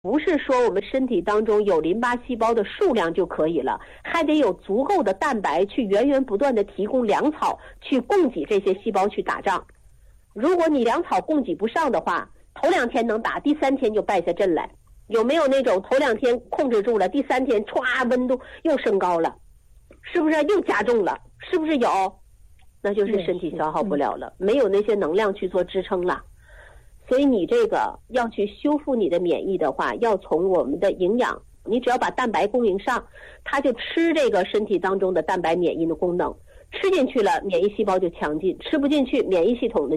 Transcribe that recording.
不是说我们身体当中有淋巴细胞的数量就可以了，还得有足够的蛋白去源源不断的提供粮草去供给这些细胞去打仗。如果你粮草供给不上的话，头2天能打，第3天就败下阵来。有没有那种头2天控制住了，第3天歘温度又升高了，是不是又加重了？是不是有？那就是身体消耗不了了，没有那些能量去做支撑了。所以你这个要去修复你的免疫的话，要从我们的营养，你只要把蛋白供应上，它就吃这个身体当中的蛋白免疫的功能，吃进去了免疫细胞就强劲，吃不进去免疫系统的